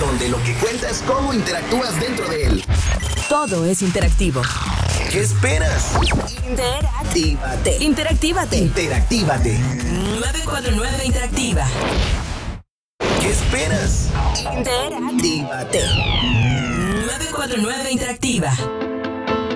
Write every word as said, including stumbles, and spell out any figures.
donde lo que cuenta es cómo interactúas dentro de él. Todo es interactivo. ¿Qué esperas? Interactívate. Interactívate. Interactívate. nueve cuatro nueve Interactiva. ¿Qué esperas? Interactívate. nueve cuatro nueve Interactiva.